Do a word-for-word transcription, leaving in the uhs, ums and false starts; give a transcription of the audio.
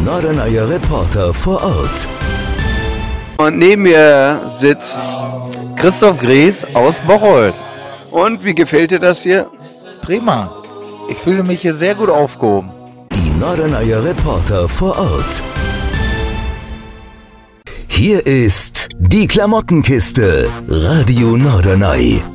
Norderney Reporter vor Ort. Und neben mir sitzt Christoph Gries aus Bocholt. Und wie gefällt dir das hier? Prima. Ich fühle mich hier sehr gut aufgehoben. Die Norderney Reporter vor Ort. Hier ist die Klamottenkiste. Radio Norderney.